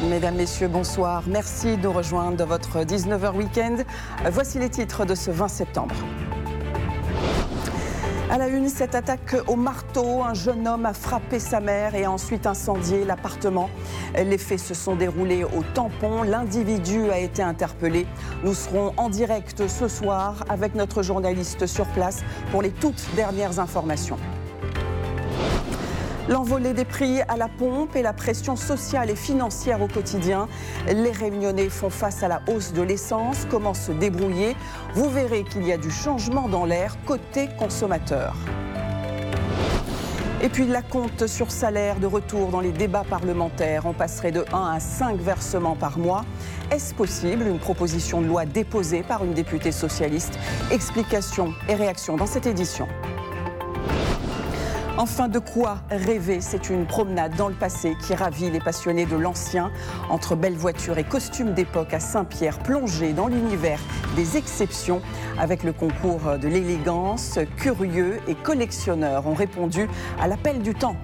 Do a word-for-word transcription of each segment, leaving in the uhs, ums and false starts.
Mesdames, Messieurs, bonsoir. Merci de nous rejoindre dans votre dix-neuf heures week-end. Voici les titres de ce vingt septembre. À la une, cette attaque au marteau, un jeune homme a frappé sa mère et a ensuite incendié l'appartement. Les faits se sont déroulés au tampon. L'individu a été interpellé. Nous serons en direct ce soir avec notre journaliste sur place pour les toutes dernières informations. L'envolée des prix à la pompe et la pression sociale et financière au quotidien. Les Réunionnais font face à la hausse de l'essence. Comment se débrouiller? Vous verrez qu'il y a du changement dans l'air côté consommateur. Et puis l'acompte sur salaire de retour dans les débats parlementaires. On passerait de un à cinq versements par mois. Est-ce possible? Une proposition de loi déposée par une députée socialiste. Explications et réactions dans cette édition. Enfin, de quoi rêver? C'est une promenade dans le passé qui ravit les passionnés de l'ancien. Entre belles voitures et costumes d'époque à Saint-Pierre, plongés dans l'univers des exceptions. Avec le concours de l'élégance, curieux et collectionneurs ont répondu à l'appel du temps.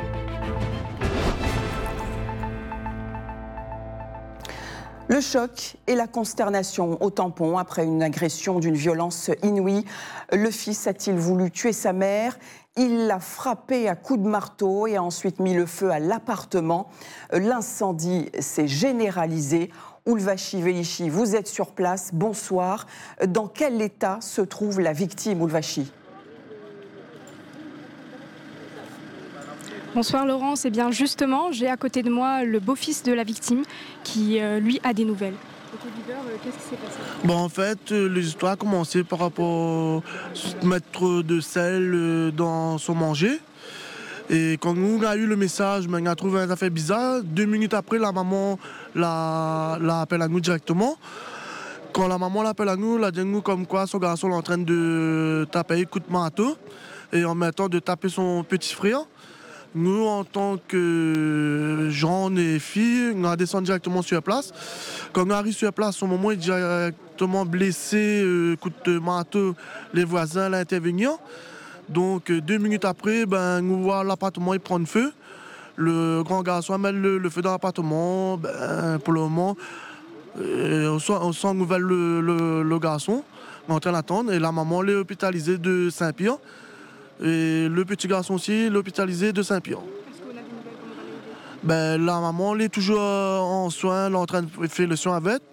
Le choc et la consternation au tampon après une agression d'une violence inouïe. Le fils a-t-il voulu tuer sa mère? Il l'a frappé à coups de marteau et a ensuite mis le feu à l'appartement. L'incendie s'est généralisé. Oulvachi Velichi, vous êtes sur place. Bonsoir. Dans quel état se trouve la victime, Oulvachi? Bonsoir Laurence, et bien justement, j'ai à côté de moi le beau-fils de la victime qui, euh, lui, a des nouvelles. Donc Oliver, euh, qu'est-ce qui s'est passé? Bon, en fait, euh, l'histoire a commencé par rapport au mettre de sel euh, dans son manger. Et quand nous on a eu le message, ben, on a trouvé une affaire bizarre. Deux minutes après, la maman l'a, l'a appelé à nous directement. Quand la maman l'appelle à nous, elle a dit à nous comme quoi son garçon est en train de taper un coup de marteau et en même temps de taper son petit frère. Nous, en tant que gens et filles, on a descendu directement sur la place. Quand on arrive sur la place, au moment où il est directement blessé, euh, coup de marteau, les voisins l'ont intervenir. Donc, euh, deux minutes après, ben, nous voyons l'appartement prendre feu. Le grand garçon met le, le feu dans l'appartement. Ben, pour le moment, euh, on sent, on sent nouvelle le, le, le garçon. On est en train d'attendre. Et la maman l'est hospitalisée de Saint-Pierre. Et le petit garçon aussi, l'hospitalisé de Saint-Pierre. Est-ce qu'on a des nouvelles? Comment va l'aider? Ben, la maman elle est toujours en soins, elle est en train de faire le soin avec.